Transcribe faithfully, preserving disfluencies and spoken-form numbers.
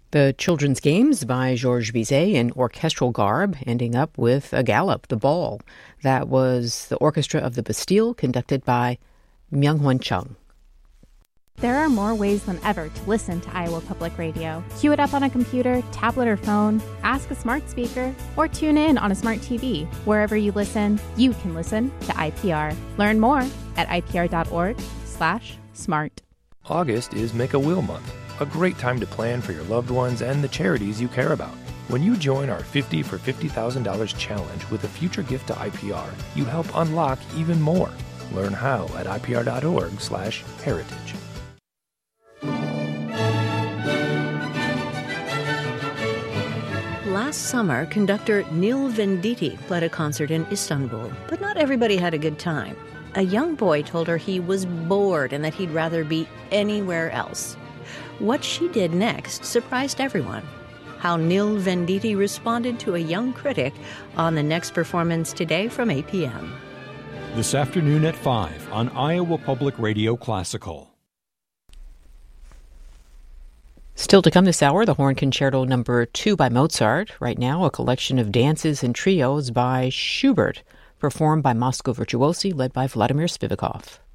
The Children's Games by Georges Bizet in orchestral garb, ending up with a gallop, the ball. That was the Orchestra of the Bastille, conducted by Myung-Hwan Chung. There are more ways than ever to listen to Iowa Public Radio. Cue it up on a computer, tablet, or phone, ask a smart speaker, or tune in on a smart T V. Wherever you listen, you can listen to I P R. Learn more at ipr.org slash smart. August is Make-A-Will Month, a great time to plan for your loved ones and the charities you care about. When you join our fifty for fifty thousand dollars challenge with a future gift to I P R, you help unlock even more. Learn how at ipr.org slash heritage. Last summer, conductor Neil Venditti played a concert in Istanbul, but not everybody had a good time. A young boy told her he was bored and that he'd rather be anywhere else. What she did next surprised everyone. How Neil Venditti responded to a young critic on the next performance today from eight p.m. This afternoon at five on Iowa Public Radio Classical. Still to come this hour, the Horn Concerto number two by Mozart. Right now, a collection of dances and trios by Schubert, performed by Moscow Virtuosi, led by Vladimir Spivakov.